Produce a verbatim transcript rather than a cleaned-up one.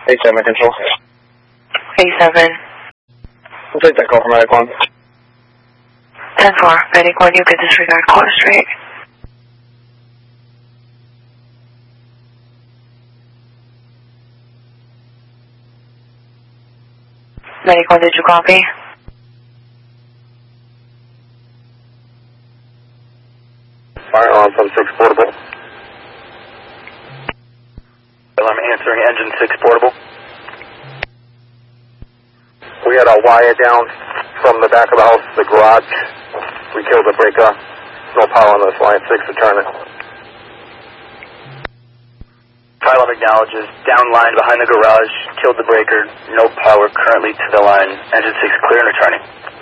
eight seven control. eight seven. We'll take that call from Medic one. ten four, Medic one, you can disregard course straight. Medic one, did you copy? Fire alarm from six portable. I'm answering engine six portable. We had a wire down from the back of the house to the garage. We killed the breaker. No power on this line, six to turn it. Pilot acknowledges, down line behind the garage, killed the breaker, no power currently to the line, engine six clear and returning.